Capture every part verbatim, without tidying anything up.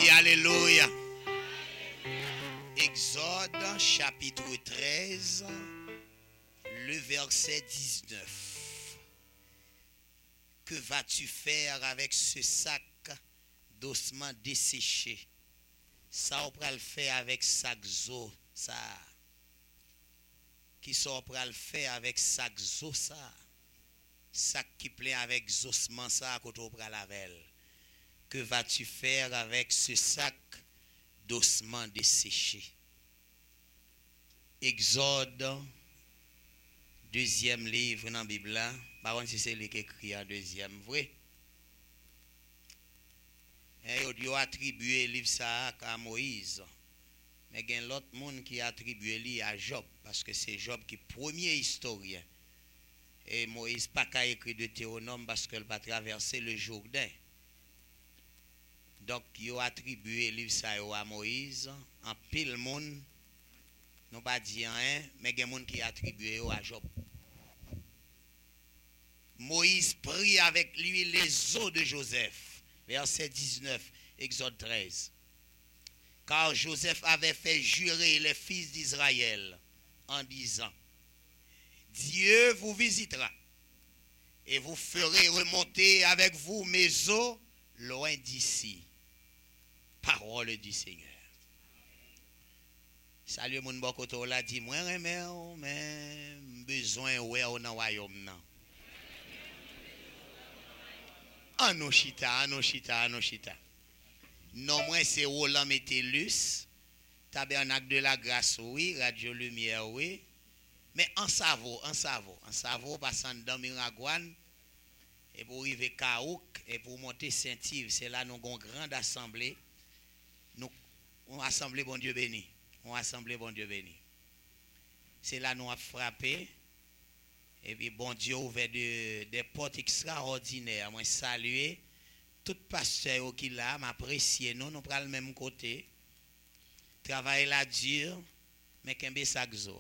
alléluia. Exode chapitre treize, le verset dix-neuf. Que vas-tu faire avec ce sac d'ossements desséchés? Ça, on va le faire avec sac zo, ça. Qui ça, on va le faire avec sac zo, ça. Sac qui plein avec ossements, ça, quand on va la velle. Que vas-tu faire avec ce sac d'ossements desséchés? Exode, deuxième livre dans la Bible. Par contre, si c'est lui qui écrit en deuxième, vrai? Il a attribué le livre ça à Moïse. Mais il y a l'autre monde qui a attribué lui à Job, parce que c'est Job qui est premier historien. Et Moïse n'a pas écrit de Théonome parce qu'elle n'a pas traversé le Jourdain. Donc, il a attribué le livre ça à Moïse. En pile monde, non pas dit rien, mais il y a des gens qui attribué à Job. Moïse prit avec lui les os de Joseph. Verset dix-neuf, Exode treize. Car Joseph avait fait jurer les fils d'Israël en disant: Dieu vous visitera et vous ferez remonter avec vous mes os loin d'ici. Parole du Seigneur. Salut mon bokoto la dit moi remè mais besoin ouais au nan royaume nan. Anochita, anochita, anochita. Non moi c'est Roland Metellus, Tabernacle de la Grâce oui, Radio Lumière oui. Mais en Savo, en Savo, en Savo passant dans Miragouane et pour arriver Kaouk et pour monter Saint-Yves, c'est là nous avons une grande assemblée. Nous on assemblée bon Dieu béni. On assemblée bon Dieu béni. C'est là nous avons frappé. Et puis bon Dieu ouvert de, des portes extraordinaires. Moi saluer tout pasteur qui là, m'apprécier nous, nous prenons le même côté. Travail là dur, mais qu'un sac zo.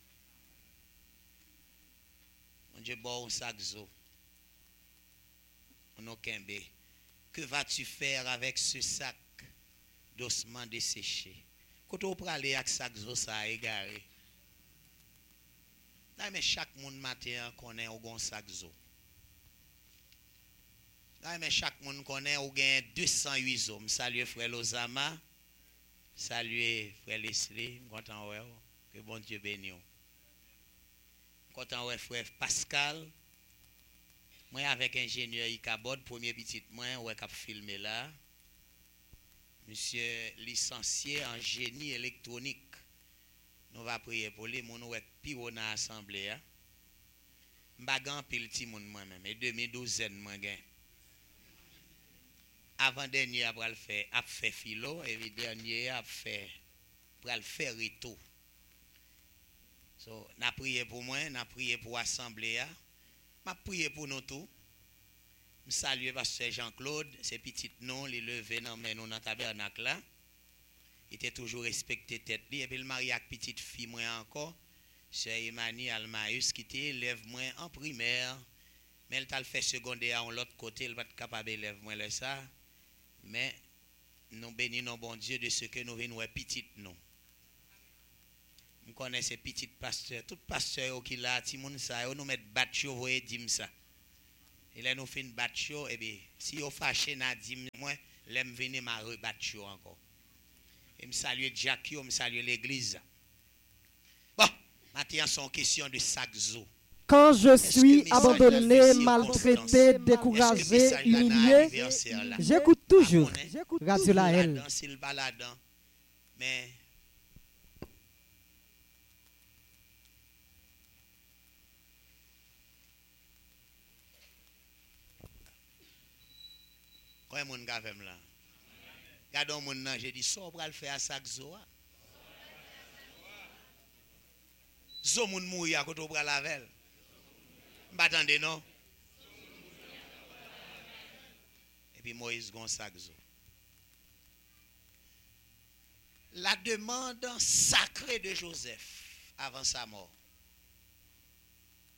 Mon Dieu bon sac zo. On a qu'un bé. Que vas-tu faire avec ce sac d'ossements desséchés? Quand on prend aller avec sac zo ça égaré. Là, mais chaque monde matin connaît un bon sac zo. Là, mais chaque monde connaît ou gain deux cent huit hommes. Salut frère Lozama. Salut frère Leslie. Content ouais. Que bon Dieu bénisse. Content ouais frère Pascal. Moi avec ingénieur Ikabod, premier petit moi ouais cap filmer là. Monsieur licencié en génie électronique. Nous va prier pour lui, mon ouais pire dans assemblée. M'bagan pile ti moun moi même et deux mille douze moi gain. Avant dernier après le faire, a fait philo et le dernier a fait pour le faire rito. So, n'a prié pour moi, n'a prié pour assemblée, m'a prié pour nous tous. Je salue pasteur Jean-Claude, ses petites noms, les lever dans mais nous dans tabernacle là. Il était toujours respecté tête li et puis le marié avec petite fille moi encore, sœur Emmanuel Almaïus qui était élève moi en primaire, mais elle t'a fait secondaire en l'autre côté, elle va être capable élève moi là ça. Mais nous bénissons bon Dieu de ce que nous venons ouais petite nous. Nous connaissons ces petites pasteurs, tout pasteur qui là, ti moun ça, nous met batcho voye dim ça. Et là nous fin batcho et bien si vous fâché na dim moi, l'aime venir ma rebatcho encore. Et me salue Jackie, me salue l'église. Bon, maintenant sont question de sac zo. Quand je suis abandonné, maltraité, découragé, humilié, j'écoute toujours Radio La Haine. Mais quand mon gars fait là, regardons mon nan, j'ai dit ça on va le faire à sac zo. Zo moun mouya quand on va la velle. M'attendez non? Et puis Moïse Gonzague. La demande sacrée de Joseph avant sa mort.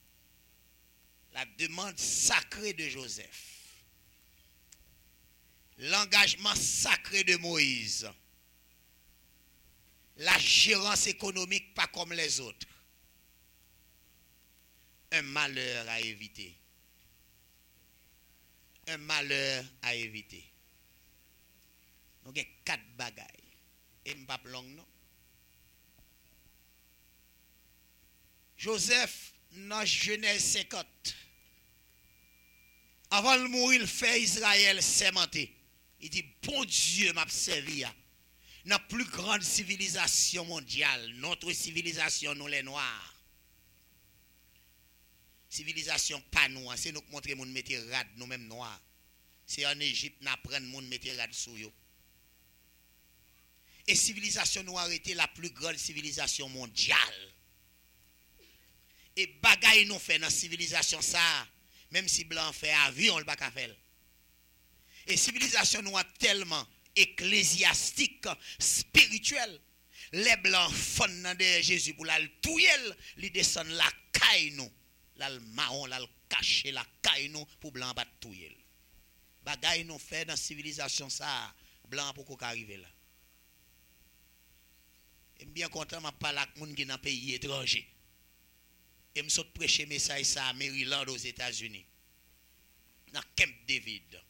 La demande sacrée de Joseph. l'engagement sacré de Moïse, la gérance économique pas comme les autres, un malheur à éviter. Un malheur à éviter. Donc, il y a quatre bagailles. Et je ne pas long, non? Joseph, dans Genèse cinquante, avant de mourir, il fait Israël sémenté. Il dit, bon Dieu m'a servi. Dans la plus grande civilisation mondiale, notre civilisation, nous les Noirs. Civilisation pas noire, c'est nous qui montrons moun mette rad nous mêmes noirs. C'est en Égypte nous apprendre moun mette rad sou yo. Et civilisation noire était la plus grande civilisation mondiale. Et bagay nous fait dans civilisation ça, même si blanc fait avion le pas ka faire. Et civilisation noire tellement ecclésiastique, spirituelle. Les blancs font dans de Jésus pour la touyer, li descend la caille nous. La marron, la cacher la caille nous pour blanc pas touyer. Bagay nous fait dans civilisation ça, blanc pour qu'on arrive là. Et bien content m'a parler avec moun qui dans pays étranger. Et me saute prêcher message ça à Maryland aux États-Unis. Dans Camp David.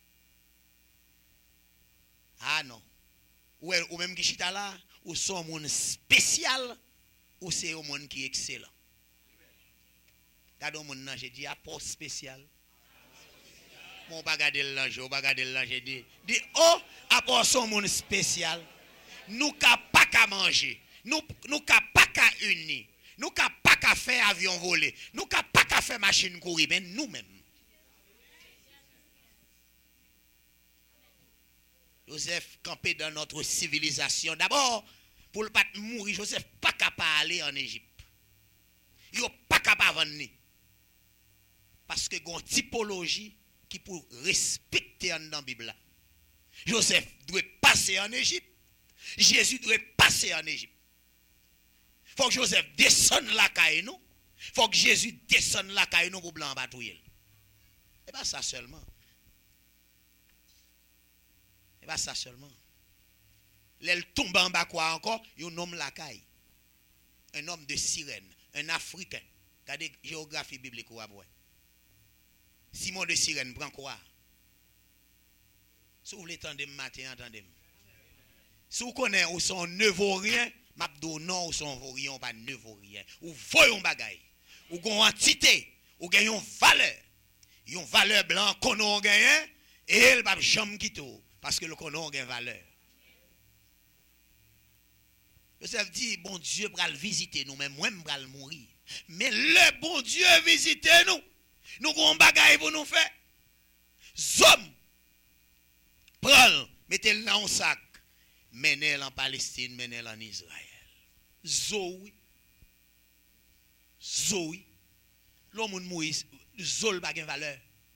Ah non. Ou ou même qui chita là, ou son monde spécial ou c'est un monde qui est excellent. Gardons mon nan, j'ai dit apôtre spécial. Mon pas garder l'ange, on pas garder l'ange, j'ai dit dit oh apôtre son monde spécial. Nous ka pas qu'à manger, nous nous ka pas qu'à unir, nous ka pas qu'à faire avion voler, nous ka pas qu'à faire machine courir, mais nous-mêmes. Joseph campé dans notre civilisation. D'abord, pour ne pas mourir, Joseph pas capable d'aller en Égypte. Il n'est pas capable de venir. Parce que il y a une typologie qui pour respecter dans la Bible. Joseph doit passer en Égypte. Jésus doit passer en Égypte. Il faut que Joseph descende la caille nous. Il faut que Jésus descende la caille nous pour blanc batouiller. Et pas ça seulement. Et pas ça seulement. L'elle tombe en bas quoi encore, il nomme la caille. Un homme de sirène, un Africain. Regardez la géographie biblique ou après. Simon de Sirène prend quoi? Si vous voulez entendre matin, entendez. Si vous connaissez ou son nevorien, m'abdou non ou son vorien pas nevorien. Ou voyons bagay. Ou gon entité, ou gagne une valeur. Une valeur blanc qu'on a gagné et elle va jamais quitter parce que le qu'on a gagne valeur. Joseph dit bon Dieu va le visiter nous mais moi va le mourir. Mais le bon Dieu visite nous. Nous avons un bagage pour nous faire. Zom, prends, mettez-le dans un sac, menez-le en Palestine, menez-le en Israël. Zoui, Zoui, l'homme Moïse, Zol n'a pas de valeur.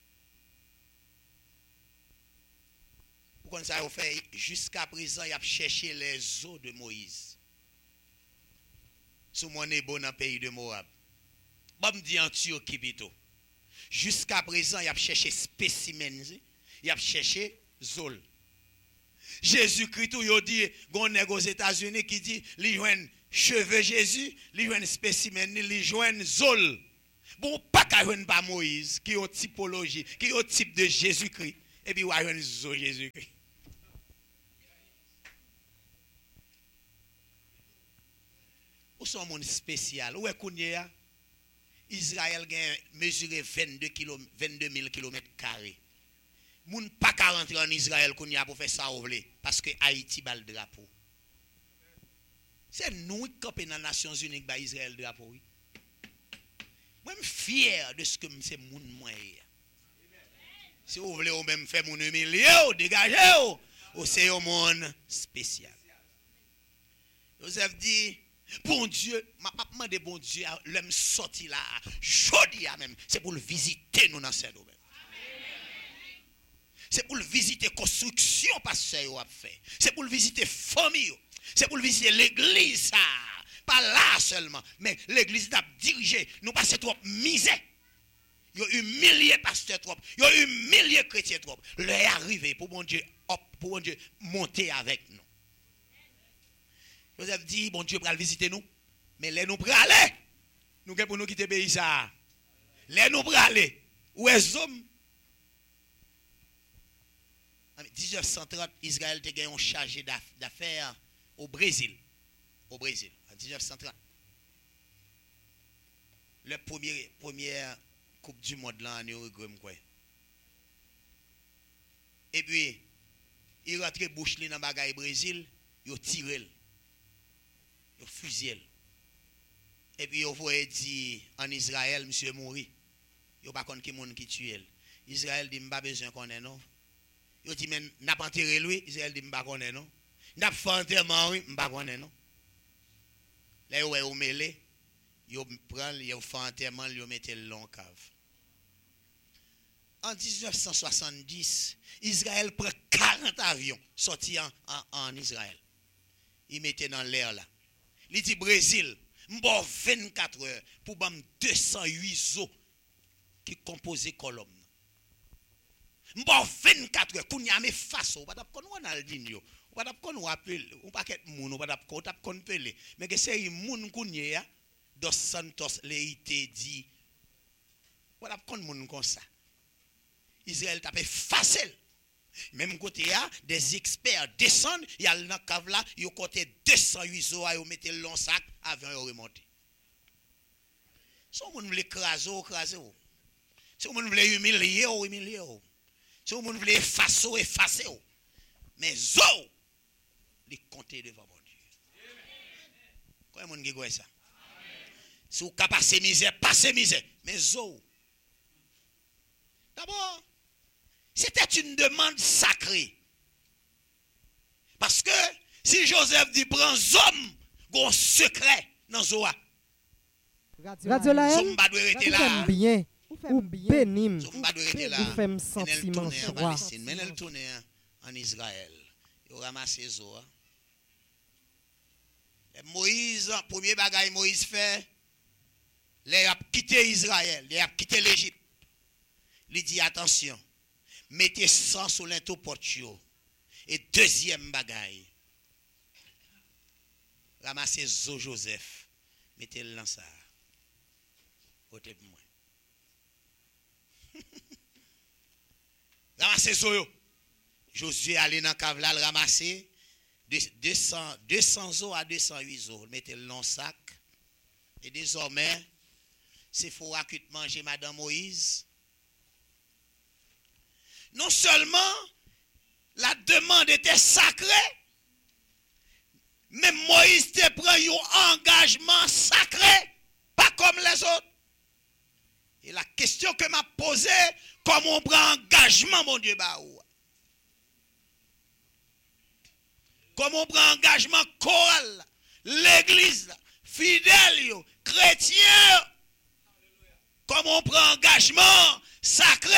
Vous connaissez ça, vous fait jusqu'à présent, il a cherché les eaux de Moïse. Sous mon bon dans le pays de Moab. Bon, me dit en Turquie plutôt. Jusqu'à présent, il a cherché spécimens, il a cherché Zol. Jésus-Christ, il a dit, il y a aux États-Unis qui dit, il joignent cheveux Jésus, il joignent spécimen, il joignent Zol. Bon, pas qu'à joindre pas Moïse, qui est une typologie, qui est un type de Jésus-Christ, et puis il a joindre Zol Jésus-Christ. Où sont les gens spéciaux? Où est-ce qu'on y a? Israël a mesuré vingt-deux mille kilomètres carrés. Moun pas qu'à rentrer en Israël qu'on y a pour faire ça ou vle parce que Haïti bat le drapeau. C'est nous qui campons dans les Nations Unies qui bat Israël le drapeau. Moi je suis fier de ce que c'est moun moi. Si vous voulez ou même faire mon humilié ou dégager ou c'est un monde spécial. Joseph dit bon Dieu, ma demande de bon Dieu, l'homme sorti là, jodi même, c'est pour le visiter nous dans ce domaine. C'est pour le visiter construction pasteur a fait. C'est pour le visiter famille. C'est pour le visiter l'église ça. Pas là seulement, mais l'église a dirigé, nous passer trop misère. Il y a humilié pasteur trop, il y a humilié chrétien trop. L'heure est arrivée pour bon Dieu hop, pour bon Dieu, monter avec nous. Joseph dit, bon Dieu, pour visiter nous. Mais les nous pour aller. Nous pour nous quitter le pays ça. Les nous pour aller. Où est homme? En dix-neuf cent trente, Israël a gagné un chargé d'affaires au Brésil. Au Brésil, en dix-neuf cent trente. Le premier, première Coupe du Monde là en Uruguay. Et puis, il rentre bouche dans le bagaille Brésil, il tire, il fusille. Et puis, il voit dit en Israël, monsieur mouri. Il n'y a pas qui monde qui tue. Israël dit, je n'ai pas besoin qu'on ait non. Il dit, mais n'a pas enterré lui. Israël dit, je n'ai pas qu'on ait non. N'a pas fait enterrement, je n'ai pas qu'on ait non. Là, il est mêlé. Il prend, il fait enterrement, il met le long cave. En dix-neuf cent soixante-dix, Israël prend quarante avions sortis en, en, en Israël. Il mettait dans l'air là. Il dit Brésil, m'bon vingt-quatre heures pour bam deux cent huit eaux qui composaient colonne. M'bon vingt-quatre heures, kounya me faso, pas d'ap kon Ronaldinho, pas d'ap kon rappel, ou pas ket moun, ou pas d'ap kon tap kon Pelé, mais que c'est moun kounya dos Santos Leite dit, pas d'ap kon moun comme ça. Israël tapé facile. Même côté là, des experts descendent, il y a dans cave là, ils côté deux cent huit eaux, ils mettent le long sac avant de remonter. Si on veut écraser, écraser. Si on veut humilier, humilier. Si on veut effacer, effacer. Mais zo, les compter devant mon Dieu. Comment on dit ça? Si on peut passer misère, passer misère. Mais zo. D'abord, c'était une demande sacrée. Parce que si Joseph dit prends homme, un secret dans Zoa. Radio la haine, vous faites bien, ou bénim, vous faites sentiment joie. Mais elle tourne en Israël. Il ramasse Zoa. Moïse, premier bagage Moïse fait, il a quitté Israël, il a quitté l'Égypte. Il dit attention. Mettez sang sur l'into portio. Et deuxième bagaille. Ramassez Zo Joseph. Mettez-le dans ça. Côté de moi. Ramassez Zo. Josué allait dans cave là, ramasser deux cents os à deux cent huit os. Mettez-le dans le sac. Et désormais, c'est fort que manger Madame Moïse. Non seulement la demande était sacrée, mais Moïse te prend un engagement sacré, pas comme les autres. Et la question que m'a posée, comment on prend engagement, mon Dieu, baou? Comment on prend engagement choral, l'église, fidèle, chrétien? Comment on prend engagement sacré?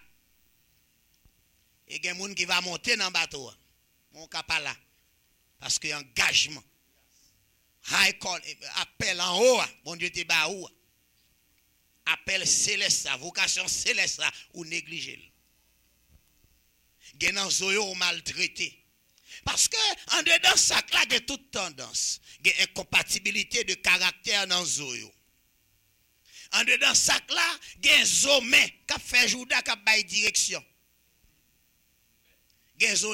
Et il y a des gens qui vont monter dans le bateau. Mon capal là. Parce que engagement. High call, appel en haut. Mon Dieu te ba ou. Appel céleste, vocation céleste ou négligé. Il y a des gens qui maltraité. Parce que en dedans sac là, il y a toute tendance. Il y a incompatibilité de caractère dans Zoyo. En dedans sac là, il y a un zomé qui fait Jouda qui a direction.